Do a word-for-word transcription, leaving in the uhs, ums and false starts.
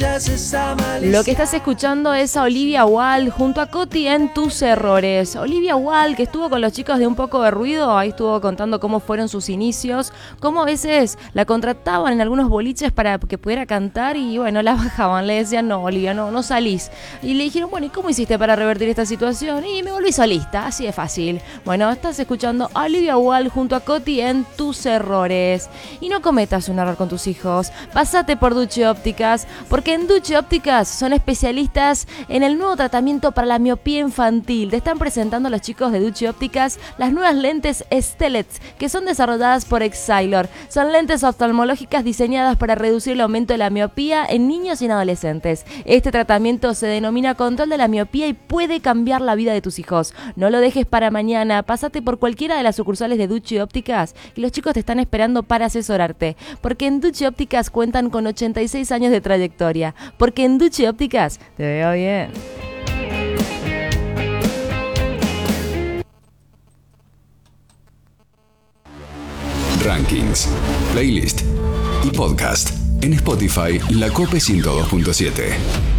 Lo que estás escuchando es a Olivia Wilde junto a Coti en Tus Errores. Olivia Wilde, que estuvo con los chicos de Un Poco de Ruido, ahí estuvo contando cómo fueron sus inicios, cómo a veces la contrataban en algunos boliches para que pudiera cantar y bueno, la bajaban, le decían no, Olivia, no, no salís. Y le dijeron, bueno, ¿y cómo hiciste para revertir esta situación? Y me volví solista, así de fácil. Bueno, estás escuchando a Olivia Wilde junto a Coti en Tus Errores. Y no cometas un error con tus hijos. Pásate por Ducci Ópticas, porque en Ducci Ópticas son especialistas en el nuevo tratamiento para la miopía infantil. Te están presentando los chicos de Ducci Ópticas las nuevas lentes Stellets, que son desarrolladas por Exilor. Son lentes oftalmológicas diseñadas para reducir el aumento de la miopía en niños y en adolescentes. Este tratamiento se denomina control de la miopía y puede cambiar la vida de tus hijos. No lo dejes para mañana. Pásate por cualquiera de las sucursales de Ducci Ópticas y los chicos te están esperando para asesorarte. Porque en Ducci Ópticas cuentan con ochenta y seis años de trayectoria. Porque en Ducci Ópticas te veo bien. Rankings, playlist y podcast en Spotify La Cope ciento dos punto siete.